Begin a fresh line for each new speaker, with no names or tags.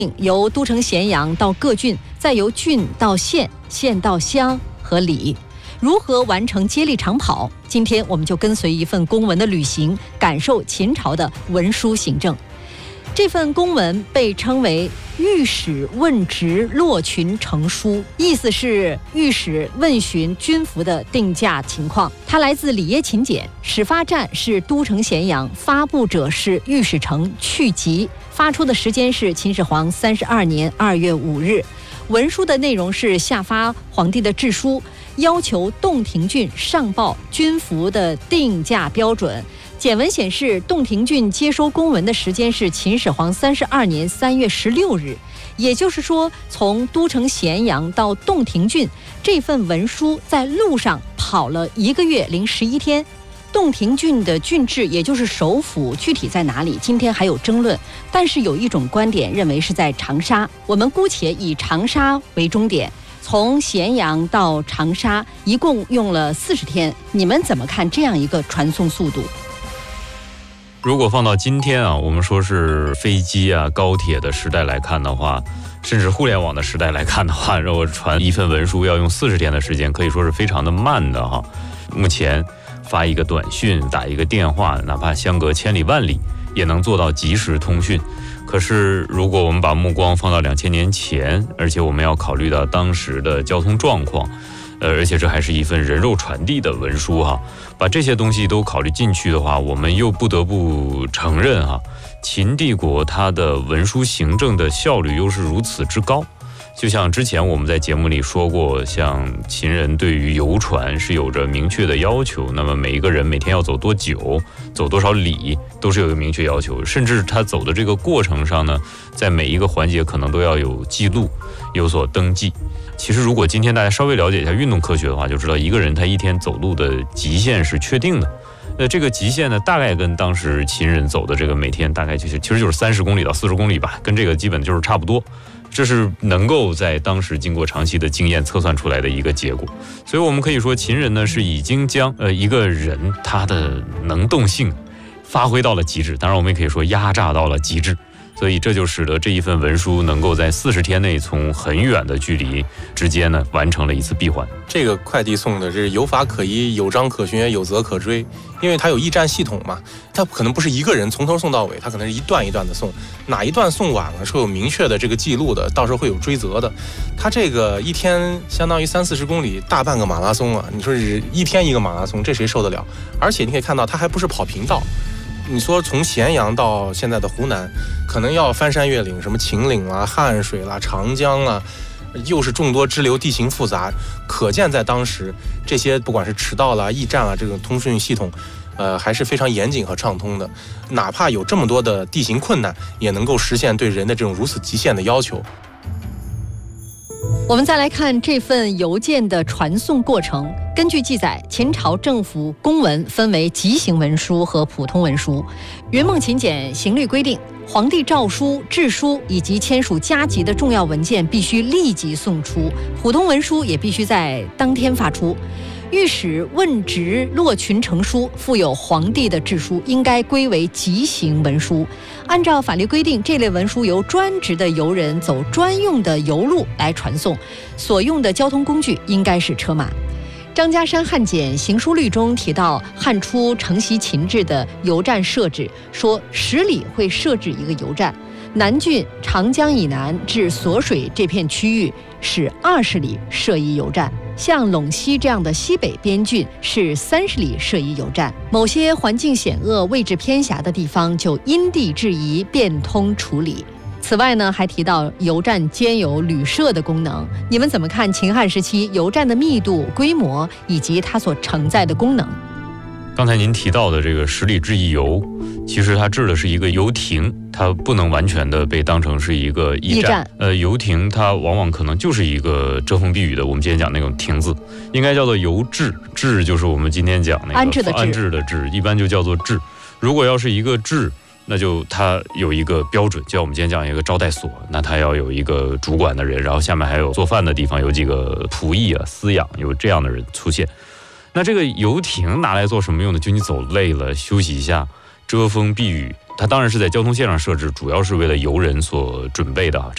由都城咸阳到各郡，再由郡到县，县到乡和里。如何完成接力长跑？今天我们就跟随一份公文的旅行，感受秦朝的文书行政。这份公文被称为御史问职落群呈书，意思是御史问询军服的定价情况。它来自里耶秦简，始发站是都城咸阳，发布者是御史丞去疾，发出的时间是秦始皇32年2月5日。文书的内容是下发皇帝的制书，要求洞庭郡上报军服的定价标准。简文显示，洞庭郡接收公文的时间是秦始皇32年3月16日，也就是说，从都城咸阳到洞庭郡，这份文书在路上跑了1个月零11天。洞庭郡的郡治，也就是首府，具体在哪里？今天还有争论，但是有一种观点认为是在长沙。我们姑且以长沙为终点，从咸阳到长沙一共用了40天。你们怎么看这样一个传送速度？
如果放到今天啊，我们说是飞机啊、高铁的时代来看的话，甚至互联网的时代来看的话，让我传一份文书要用40天的时间，可以说是非常的慢的哈。目前发一个短讯、打一个电话，哪怕相隔千里万里，也能做到即时通讯。可是如果我们把目光放到2000年前，而且我们要考虑到当时的交通状况，而且这还是一份人肉传递的文书哈，把这些东西都考虑进去的话，我们又不得不承认哈，秦帝国它的文书行政的效率又是如此之高。就像之前我们在节目里说过，像秦人对于游船是有着明确的要求，那么每一个人每天要走多久，走多少里，都是有一个明确要求，甚至他走的这个过程上呢，在每一个环节可能都要有记录，有所登记。其实如果今天大家稍微了解一下运动科学的话，就知道一个人他一天走路的极限是确定的。这个极限呢，大概跟当时秦人走的这个每天大概其实就是30公里到40公里吧，跟这个基本就是差不多。这是能够在当时经过长期的经验测算出来的一个结果。所以我们可以说，秦人呢是已经将一个人他的能动性发挥到了极致，当然我们也可以说压榨到了极致。所以这就使得这一份文书能够在40天内从很远的距离之间呢完成了一次闭环。
这个快递送的是有法可依、有章可循、有责可追，因为它有驿站系统嘛，它可能不是一个人从头送到尾，它可能是一段一段的送，哪一段送晚了是有明确的这个记录的，到时候会有追责的。它这个一天相当于30-40公里，大半个马拉松啊！你说是一天一个马拉松，这谁受得了？而且你可以看到，它还不是跑平道。你说从咸阳到现在的湖南，可能要翻山越岭，什么秦岭啦、汉水啦、长江啦，又是众多支流，地形复杂，可见在当时这些不管是驰道啦、驿站啦，这种通讯系统，还是非常严谨和畅通的。哪怕有这么多的地形困难，也能够实现对人的这种如此极限的要求。
我们再来看这份邮件的传送过程。根据记载，秦朝政府公文分为急行文书和普通文书。云梦秦简行律规定，皇帝诏书、制书以及签署加急的重要文件必须立即送出，普通文书也必须在当天发出。御史问职落群呈书附有皇帝的制书，应该归为急行文书。按照法律规定，这类文书由专职的邮人走专用的邮路来传送，所用的交通工具应该是车马。张家山汉简行书律中提到，汉初承袭秦制的邮站设置，说10里会设置一个邮站，南郡长江以南至锁水这片区域是20里设一邮站，像陇西这样的西北边郡是30里设一邮站，某些环境险恶、位置偏狭的地方就因地制宜变通处理。此外呢，还提到邮站兼有旅社的功能。你们怎么看秦汉时期邮站的密度、规模以及它所承载的功能？
刚才您提到的这个10里制一邮，其实它制的是一个邮亭，它不能完全的被当成是一个驿站。邮亭它往往可能就是一个遮风避雨的，我们今天讲那种亭子，应该叫做邮制。制就是我们今天讲那个安置的制，一般就叫做制。如果要是一个制，那就它有一个标准，就像我们今天讲一个招待所，那它要有一个主管的人，然后下面还有做饭的地方，有几个仆役啊、饲养，有这样的人出现。那这个游艇拿来做什么用的？就你走累了休息一下，遮风避雨。它当然是在交通线上设置，主要是为了游人所准备的啊。